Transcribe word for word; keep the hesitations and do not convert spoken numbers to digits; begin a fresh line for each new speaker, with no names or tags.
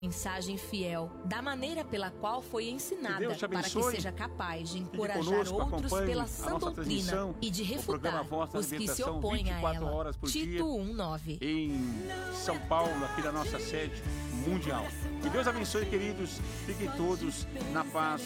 Mensagem fiel, da maneira pela qual foi ensinada,
Deus te
para que
abençoe.
seja capaz de
Fique
encorajar
conosco,
outros
acompanhe
pela
a
sã
nossa
doutrina
transmissão,
e de
o programa
refutar
Voz da
os que se
Libertação,
opõem
vinte e
a
quatro
ela.
horas por
Tito
dia.
um, nove.
Em São Paulo, aqui da nossa sede mundial. Que Deus abençoe, queridos. Fiquem todos na paz.